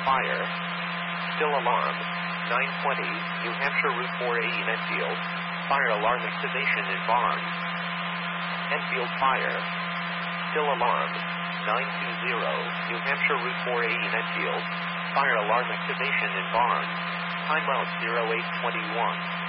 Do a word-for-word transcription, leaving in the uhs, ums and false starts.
fire. Still alarm. nine twenty, New Hampshire Route four A in Enfield. Fire alarm activation in barn. Enfield fire. Still alarm. nine two zero, New Hampshire Route four A in Enfield. Fire alarm activation in barn. Time out zero eight twenty-one.